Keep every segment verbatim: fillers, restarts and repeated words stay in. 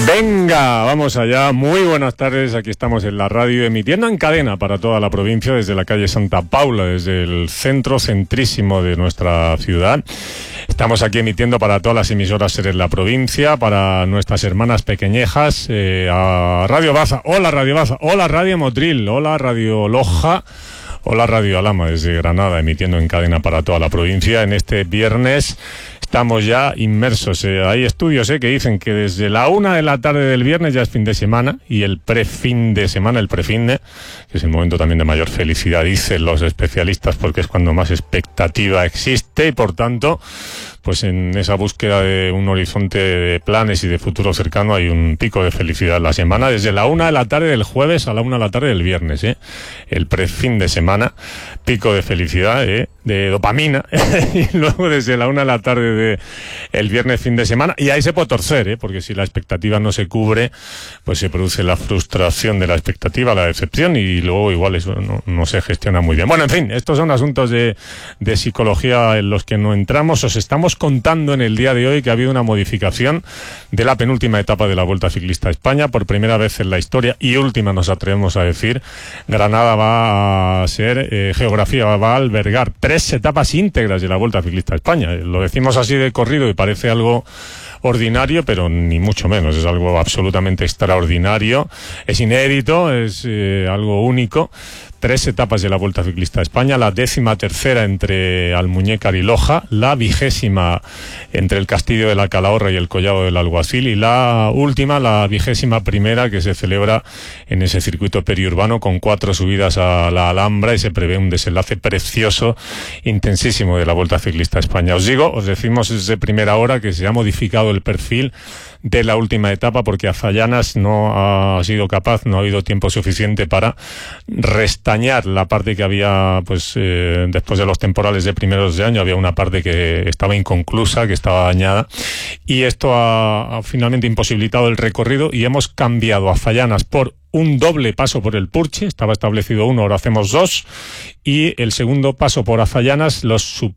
Venga, vamos allá. Muy buenas tardes. Aquí estamos en la radio emitiendo en cadena para toda la provincia desde la calle Santa Paula, desde el centro centrísimo de nuestra ciudad. Estamos aquí emitiendo para todas las emisoras en la provincia, para nuestras hermanas pequeñejas, eh, a Radio Baza. Hola Radio Baza, hola Radio Motril, hola Radio Loja, hola Radio Alhama desde Granada, emitiendo en cadena para toda la provincia en este viernes. Estamos ya inmersos. Eh, hay estudios eh, que dicen que desde la una de la tarde del viernes ya es fin de semana, y el pre-fin de semana, el pre-fin de, que es el momento también de mayor felicidad, dicen los especialistas, porque es cuando más expectativa existe y por tanto, pues en esa búsqueda de un horizonte de planes y de futuro cercano hay un pico de felicidad en la semana, desde la una de la tarde del jueves a la una de la tarde del viernes, ¿eh? El pre-fin de semana, pico de felicidad, ¿eh? De dopamina, y luego desde la una de la tarde de el viernes fin de semana, y ahí se puede torcer, ¿eh? Porque si la expectativa no se cubre, pues se produce la frustración de la expectativa, la decepción, y luego igual eso no, no se gestiona muy bien. Bueno, en fin, estos son asuntos de, de psicología en los que no entramos. Os estamos contando en el día de hoy que ha habido una modificación de la penúltima etapa de la Vuelta Ciclista a España. Por primera vez en la historia, y última nos atrevemos a decir, Granada va a ser, eh, geografía va a albergar tres etapas íntegras de la Vuelta Ciclista a España. Lo decimos así de corrido y parece algo ordinario, pero ni mucho menos, es algo absolutamente extraordinario, es inédito, es eh, algo único. Tres etapas de la Vuelta Ciclista a España, la décima tercera entre Almuñécar y Loja, la vigésima entre el Castillo de la Calahorra y el Collado del Alguacil, y la última, la vigésima primera, que se celebra en ese circuito periurbano con cuatro subidas a la Alhambra, y se prevé un desenlace precioso, intensísimo de la Vuelta Ciclista a España. Os digo, os decimos desde primera hora que se ha modificado el perfil de la última etapa porque Azallanas no ha sido capaz, no ha habido tiempo suficiente para restañar la parte que había, pues eh, después de los temporales de primeros de año, había una parte que estaba inconclusa, que estaba dañada, y esto ha, ha finalmente imposibilitado el recorrido, y hemos cambiado Azallanas por un doble paso por el Purche. Estaba establecido uno, ahora hacemos dos, y el segundo paso por Azallanas los sub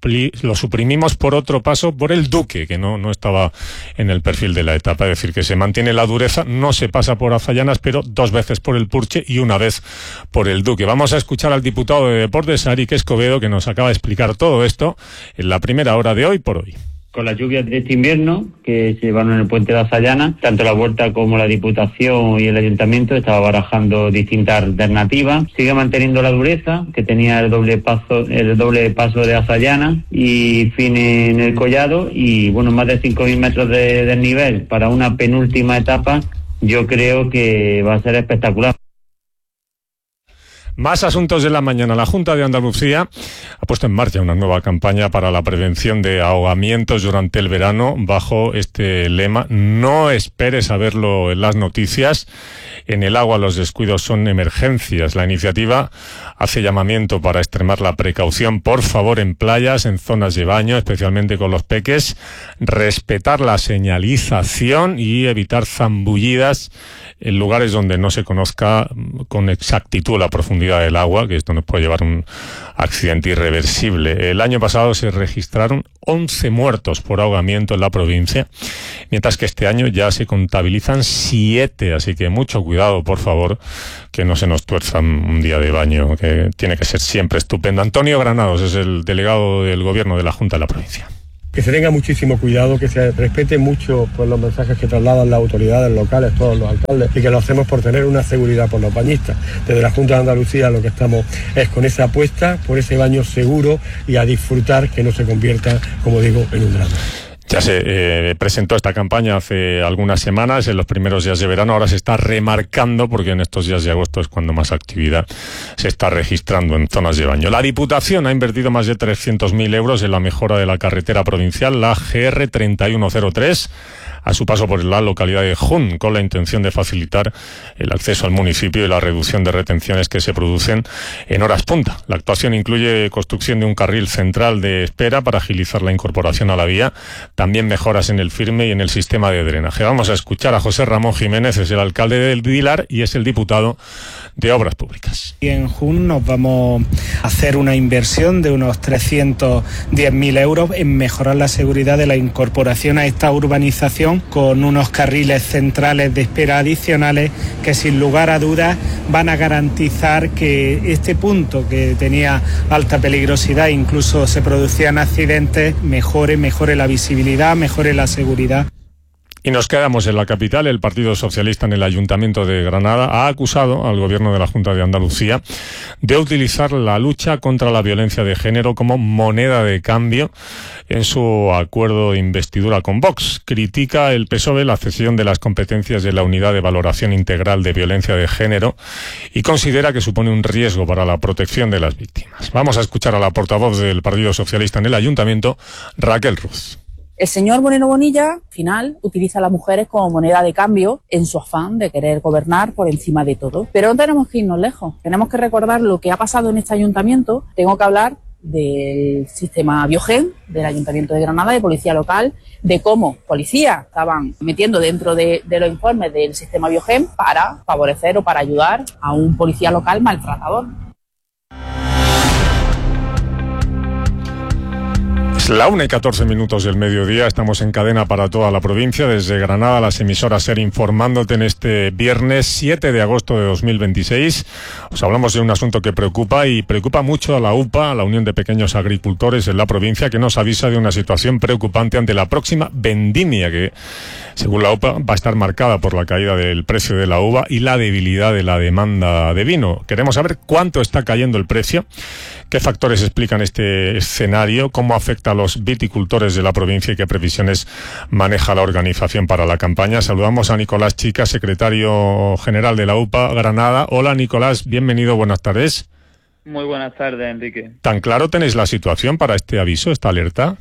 lo suprimimos por otro paso por el Duque, que no, no estaba en el perfil de la etapa. Es decir, que se mantiene la dureza, no se pasa por Azallanas, pero dos veces por el Purche y una vez por el Duque. Vamos a escuchar al diputado de Deportes, Arik Escobedo, que nos acaba de explicar todo esto en la primera hora de Hoy por Hoy. Con las lluvias de este invierno que se llevaron en el puente de Azallanas, tanto la Vuelta como la Diputación y el Ayuntamiento estaba barajando distintas alternativas. Sigue manteniendo la dureza, que tenía el doble paso, el doble paso de Azallanas y fin en el Collado, y bueno, más de cinco mil metros de desnivel para una penúltima etapa. Yo creo que va a ser espectacular. Más asuntos de la mañana. La Junta de Andalucía ha puesto en marcha una nueva campaña para la prevención de ahogamientos durante el verano bajo este lema: no esperes a verlo en las noticias. En el agua los descuidos son emergencias. La iniciativa hace llamamiento para extremar la precaución, por favor, en playas, en zonas de baño, especialmente con los peques, respetar la señalización y evitar zambullidas en lugares donde no se conozca con exactitud la profundidad del agua, que esto nos puede llevar a un accidente irreversible. El año pasado se registraron once muertos por ahogamiento en la provincia, mientras que este año ya se contabilizan siete, así que mucho cuidado, por favor, que no se nos tuerza un día de baño, que tiene que ser siempre estupendo. Antonio Granados es el delegado del Gobierno de la Junta de la provincia. Que se tenga muchísimo cuidado, que se respete mucho pues, los mensajes que trasladan las autoridades locales, todos los alcaldes, y que lo hacemos por tener una seguridad por los bañistas. Desde la Junta de Andalucía lo que estamos es con esa apuesta por ese baño seguro y a disfrutar, que no se convierta, como digo, en un drama. Ya se eh, presentó esta campaña hace algunas semanas, en los primeros días de verano. Ahora se está remarcando porque en estos días de agosto es cuando más actividad se está registrando en zonas de baño. La Diputación ha invertido más de trescientos mil euros en la mejora de la carretera provincial, la G R treinta y uno cero tres, a su paso por la localidad de Jun, con la intención de facilitar el acceso al municipio y la reducción de retenciones que se producen en horas punta. La actuación incluye construcción de un carril central de espera para agilizar la incorporación a la vía, también mejoras en el firme y en el sistema de drenaje. Vamos a escuchar a José Ramón Jiménez, es el alcalde del Dilar y es el diputado de Obras Públicas. Y en Jun nos vamos a hacer una inversión de unos trescientos diez mil euros en mejorar la seguridad de la incorporación a esta urbanización estación con unos carriles centrales de espera adicionales que sin lugar a dudas van a garantizar que este punto que tenía alta peligrosidad, incluso se producían accidentes, mejore, mejore la visibilidad, mejore la seguridad. Y nos quedamos en la capital. El Partido Socialista en el Ayuntamiento de Granada ha acusado al Gobierno de la Junta de Andalucía de utilizar la lucha contra la violencia de género como moneda de cambio en su acuerdo de investidura con Vox. Critica el P S O E la cesión de las competencias de la Unidad de Valoración Integral de Violencia de Género y considera que supone un riesgo para la protección de las víctimas. Vamos a escuchar a la portavoz del Partido Socialista en el Ayuntamiento, Raquel Ruz. El señor Moreno Bonilla, al final, utiliza a las mujeres como moneda de cambio en su afán de querer gobernar por encima de todo. Pero no tenemos que irnos lejos. Tenemos que recordar lo que ha pasado en este ayuntamiento. Tengo que hablar del sistema Biogen, del Ayuntamiento de Granada, de policía local, de cómo policías estaban metiendo dentro de, de los informes del sistema Biogen para favorecer o para ayudar a un policía local maltratador. Es la una y catorce minutos del mediodía, estamos en cadena para toda la provincia, desde Granada, las emisoras SER informándote en este viernes siete de agosto de dos mil veintiséis. Os hablamos de un asunto que preocupa y preocupa mucho a la U P A, a la Unión de Pequeños Agricultores en la provincia, que nos avisa de una situación preocupante ante la próxima vendimia, que según la U P A va a estar marcada por la caída del precio de la uva y la debilidad de la demanda de vino. Queremos saber cuánto está cayendo el precio, qué factores explican este escenario, cómo afecta a los viticultores de la provincia y qué previsiones maneja la organización para la campaña. Saludamos a Nicolás Chica, secretario general de la U P A Granada. Hola Nicolás, bienvenido, buenas tardes. Muy buenas tardes, Enrique. ¿Tan claro tenéis la situación para este aviso, esta alerta?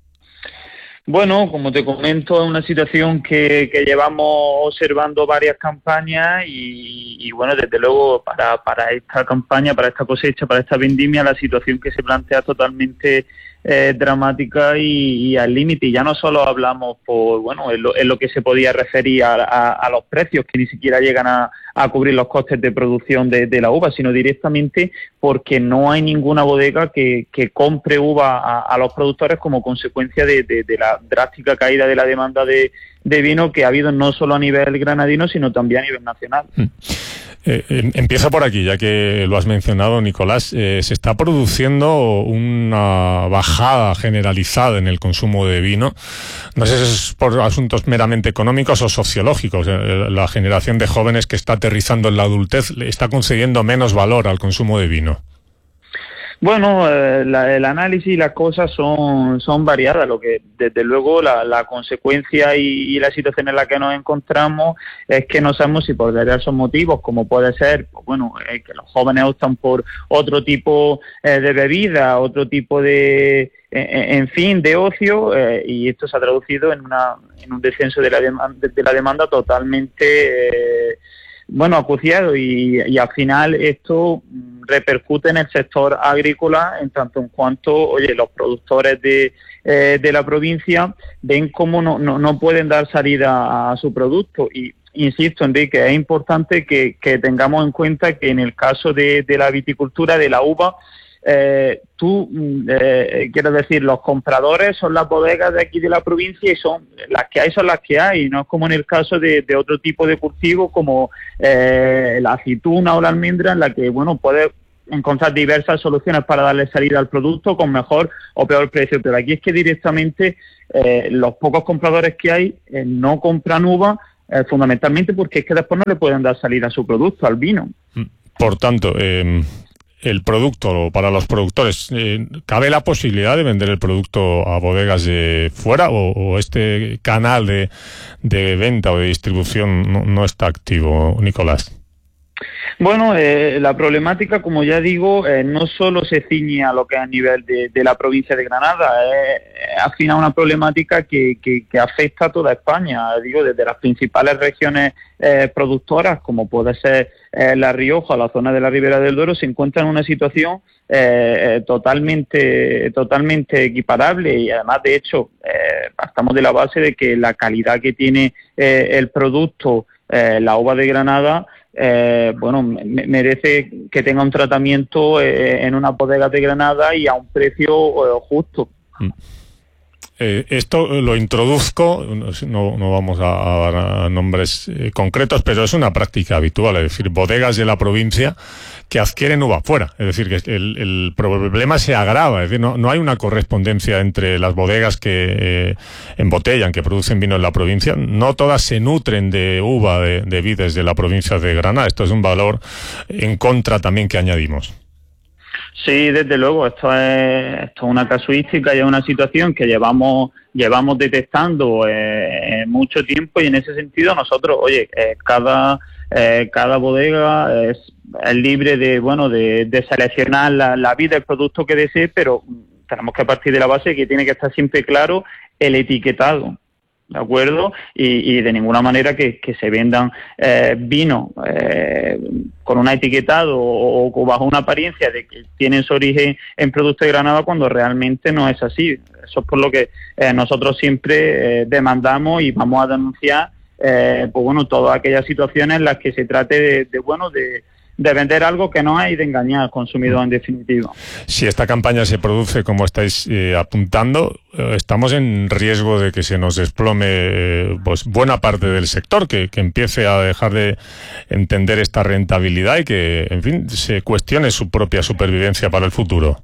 Bueno, como te comento, es una situación que, que llevamos observando varias campañas y, y bueno, desde luego para, para esta campaña, para esta cosecha, para esta vendimia, la situación que se plantea es totalmente eh, dramática y, y al límite. Y ya no solo hablamos por, bueno, en lo, en lo que se podía referir a, a, a los precios, que ni siquiera llegan a, a cubrir los costes de producción de, de la uva, sino directamente porque no hay ninguna bodega que, que compre uva a, a los productores como consecuencia de, de, de la drástica caída de la demanda de, de vino que ha habido no solo a nivel granadino, sino también a nivel nacional. Eh, eh, empiezo por aquí, ya que lo has mencionado, Nicolás. Eh, se está produciendo una bajada generalizada en el consumo de vino. No sé si es por asuntos meramente económicos o sociológicos. Eh, la generación de jóvenes que está aterrizando en la adultez le está concediendo menos valor al consumo de vino. Bueno, eh, la, el análisis y las cosas son, son variadas. Lo que, desde luego, la, la consecuencia y, y la situación en la que nos encontramos es que no sabemos si por diversos motivos, como puede ser, pues bueno, eh, que los jóvenes optan por otro tipo eh, de bebida, otro tipo de, en, en fin, de ocio, eh, y esto se ha traducido en, una, en un descenso de la, demanda, de la demanda totalmente eh, bueno, acuciado y, y al final esto repercute en el sector agrícola en tanto en cuanto, oye, los productores de, eh, de la provincia ven cómo no, no, no pueden dar salida a su producto. Y insisto, Enrique, es importante que, que tengamos en cuenta que en el caso de, de la viticultura, de la uva, Eh, tú, eh, quiero decir, los compradores son las bodegas de aquí de la provincia y son las que hay, son las que hay, no es como en el caso de, de otro tipo de cultivo como eh, la aceituna o la almendra, en la que, bueno, puedes encontrar diversas soluciones para darle salida al producto con mejor o peor precio, pero aquí es que directamente eh, los pocos compradores que hay eh, no compran uva eh, fundamentalmente porque es que después no le pueden dar salida a su producto, al vino. Por tanto, eh... el producto para los productores, eh, ¿cabe la posibilidad de vender el producto a bodegas de fuera o, o este canal de, de venta o de distribución no, no está activo, Nicolás? Bueno, eh, la problemática, como ya digo, eh, no solo se ciñe a lo que es a nivel de, de la provincia de Granada, es eh, al final una problemática que, que, que afecta a toda España, digo, desde las principales regiones eh, productoras, como puede ser eh, La Rioja, la zona de la Ribera del Duero, se encuentra en una situación eh, totalmente, totalmente equiparable y además, de hecho, eh, partamos de la base de que la calidad que tiene eh, el producto, eh, la uva de Granada, Eh, bueno, me, merece que tenga un tratamiento eh, en una bodega de Granada y a un precio eh, justo. Eh, esto lo introduzco, no, no vamos a, a dar a nombres eh, concretos, pero es una práctica habitual, es decir, bodegas de la provincia que adquieren uva fuera, es decir, que el, el problema se agrava, es decir, no, no hay una correspondencia entre las bodegas que eh, embotellan, que producen vino en la provincia, no todas se nutren de uva de, de vides de la provincia de Granada. Esto es un valor en contra también que añadimos. Sí, desde luego, esto es, esto es una casuística y es una situación que llevamos llevamos detectando eh, mucho tiempo, y en ese sentido nosotros, oye, eh, cada eh, cada bodega es, es libre de bueno de, de seleccionar la, la vida, el producto que desee, pero tenemos que partir de la base que tiene que estar siempre claro el etiquetado, ¿de acuerdo? Y, y de ninguna manera que, que se vendan eh, vinos eh, con un etiquetado o, o bajo una apariencia de que tienen su origen en productos de Granada cuando realmente no es así. Eso es por lo que eh, nosotros siempre eh, demandamos y vamos a denunciar eh, pues bueno, todas aquellas situaciones en las que se trate de, de bueno, de de vender algo que no hay, de engañar al consumidor en definitiva. Si esta campaña se produce como estáis eh, apuntando, eh, estamos en riesgo de que se nos desplome eh, pues buena parte del sector, que, que empiece a dejar de entender esta rentabilidad y que, en fin, se cuestione su propia supervivencia para el futuro.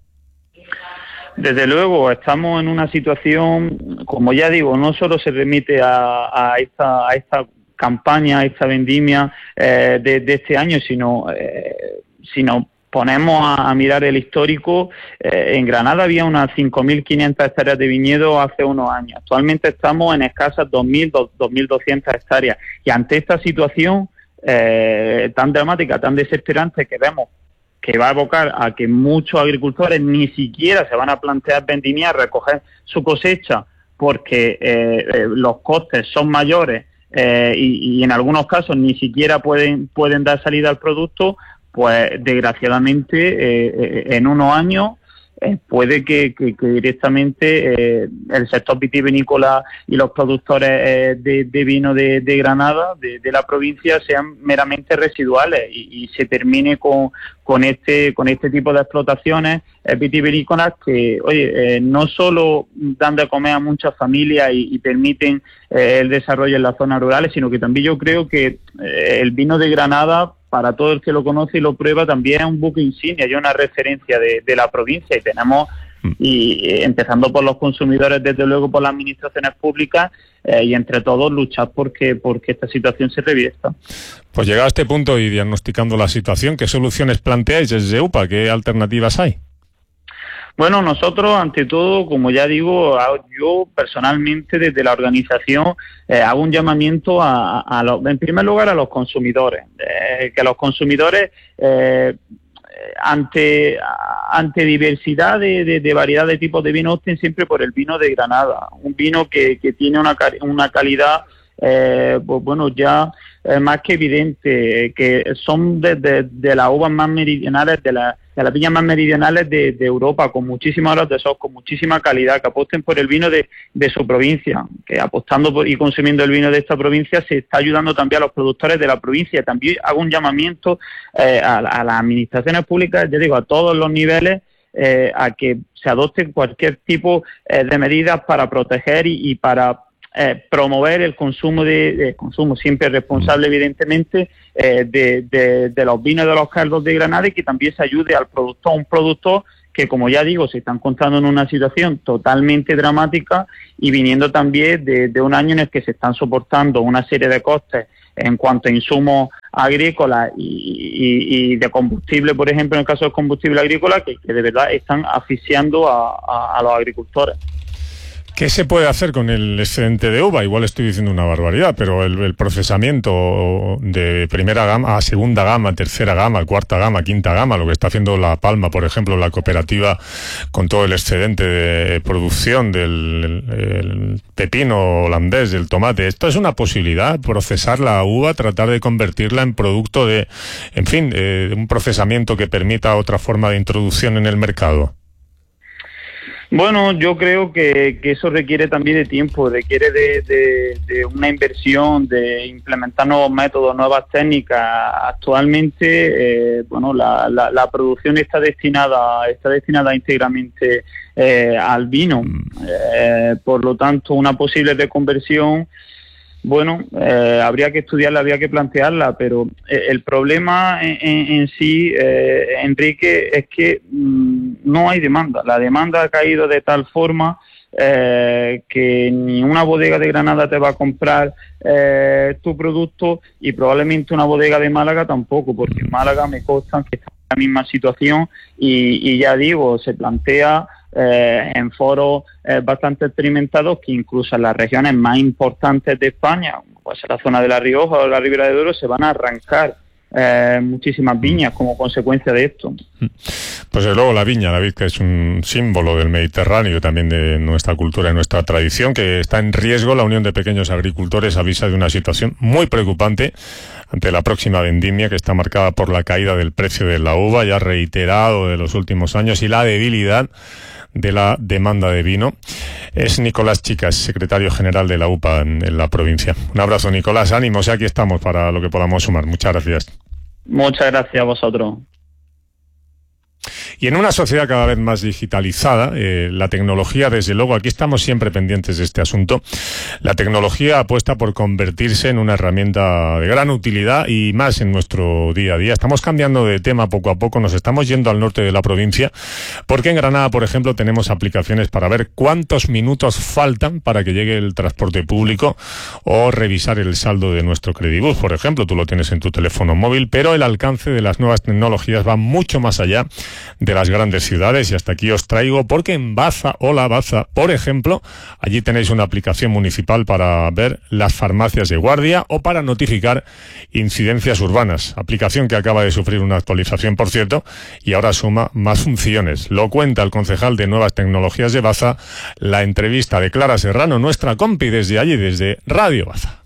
Desde luego, estamos en una situación, como ya digo, no solo se remite a, a esta a esta campaña, esta vendimia eh, de, de este año, sino eh, si nos ponemos a, a mirar el histórico, eh, en Granada había unas cinco mil quinientas hectáreas de viñedo hace unos años. Actualmente estamos en escasas dos mil, dos mil doscientas hectáreas. Y ante esta situación eh, tan dramática, tan desesperante, que vemos que va a abocar a que muchos agricultores ni siquiera se van a plantear vendimiar, recoger su cosecha, porque eh, eh, los costes son mayores, Eh, y, y en algunos casos ni siquiera pueden pueden dar salida al producto, pues desgraciadamente eh, en unos años eh, puede que, que, que directamente eh, el sector vitivinícola y los productores eh, de, de vino de, de Granada, de, de la provincia, sean meramente residuales y, y se termine con, con este con este tipo de explotaciones eh, vitivinícolas que, oye, eh, no solo dan de comer a muchas familias y, y permiten eh, el desarrollo en las zonas rurales, sino que también yo creo que eh, el vino de Granada, para todo el que lo conoce y lo prueba, también es un buque insignia y una referencia de, de la provincia, y tenemos, y eh, empezando por los consumidores, desde luego por las administraciones públicas, eh, y entre todos luchar porque, porque esta situación se revierta. Pues llegado a este punto y diagnosticando la situación, ¿qué soluciones planteáis desde U P A? ¿Qué alternativas hay? Bueno, nosotros, ante todo, como ya digo, yo personalmente desde la organización eh, hago un llamamiento a, a los, en primer lugar, a los consumidores, eh, que los consumidores eh, ante ante diversidad de, de, de variedad de tipos de vino opten siempre por el vino de Granada, un vino que, que tiene una, una calidad eh, pues bueno, ya eh, más que evidente, que son de, de, de las uvas más meridionales, de, la, de las viñas más meridionales de, de Europa, con muchísimos horas de sol, con muchísima calidad, que aposten por el vino de, de su provincia, que apostando por, y consumiendo el vino de esta provincia se está ayudando también a los productores de la provincia. También hago un llamamiento eh, a, a las administraciones públicas, ya digo, a todos los niveles, eh, a que se adopten cualquier tipo eh, de medidas para proteger y, y para Eh, promover el consumo de, de consumo siempre responsable, evidentemente, eh, de, de, de los vinos de los caldos de Granada, y que también se ayude al productor, un productor que, como ya digo, se está encontrando en una situación totalmente dramática y viniendo también de, de un año en el que se están soportando una serie de costes en cuanto a insumos agrícolas y, y, y de combustible, por ejemplo, en el caso del combustible agrícola, que, que de verdad están asfixiando a, a, a los agricultores. ¿Qué se puede hacer con el excedente de uva? Igual estoy diciendo una barbaridad, pero el, el procesamiento de primera gama a segunda gama, tercera gama, cuarta gama, quinta gama, lo que está haciendo La Palma, por ejemplo, la cooperativa, con todo el excedente de producción del el, el pepino holandés, del tomate. ¿Esto es una posibilidad? Procesar la uva, tratar de convertirla en producto de, en fin, de un procesamiento que permita otra forma de introducción en el mercado. Bueno, yo creo que, que eso requiere también de tiempo, requiere de, de, de una inversión, de implementar nuevos métodos, nuevas técnicas. Actualmente, eh, bueno, la, la, la producción está destinada, está destinada íntegramente eh, al vino. Eh, por lo tanto, una posible reconversión, bueno, eh, habría que estudiarla, habría que plantearla, pero eh, el problema en, en, en sí, eh, Enrique, es que mmm, no hay demanda. La demanda ha caído de tal forma eh, que ni una bodega de Granada te va a comprar eh, tu producto y probablemente una bodega de Málaga tampoco, porque en Málaga me consta que está en la misma situación y, y ya digo, se plantea Eh, en foros eh, bastante experimentados que incluso en las regiones más importantes de España, como puede ser la zona de La Rioja o la Ribera de Duero, se van a arrancar eh, muchísimas viñas como consecuencia de esto. Pues desde luego la viña, David, que es un símbolo del Mediterráneo, también de nuestra cultura y nuestra tradición, que está en riesgo. La Unión de Pequeños Agricultores avisa de una situación muy preocupante ante la próxima vendimia, que está marcada por la caída del precio de la uva, ya reiterado de los últimos años, y la debilidad de la demanda de vino. Es Nicolás Chicas, secretario general de la U P A en, en la provincia. Un abrazo, Nicolás, ánimos, y aquí estamos para lo que podamos sumar. Muchas gracias. Muchas gracias a vosotros. Y en una sociedad cada vez más digitalizada, eh, la tecnología, desde luego, aquí estamos siempre pendientes de este asunto, la tecnología apuesta por convertirse en una herramienta de gran utilidad y más en nuestro día a día. Estamos cambiando de tema poco a poco, nos estamos yendo al norte de la provincia, porque en Granada, por ejemplo, tenemos aplicaciones para ver cuántos minutos faltan para que llegue el transporte público o revisar el saldo de nuestro Credibus. Por ejemplo, tú lo tienes en tu teléfono móvil, pero el alcance de las nuevas tecnologías va mucho más allá de las grandes ciudades, y hasta aquí os traigo porque en Baza, hola Baza, por ejemplo, allí tenéis una aplicación municipal para ver las farmacias de guardia o para notificar incidencias urbanas, aplicación que acaba de sufrir una actualización, por cierto, y ahora suma más funciones. Lo cuenta el concejal de Nuevas Tecnologías de Baza, la entrevista de Clara Serrano, nuestra compi desde allí, desde Radio Baza.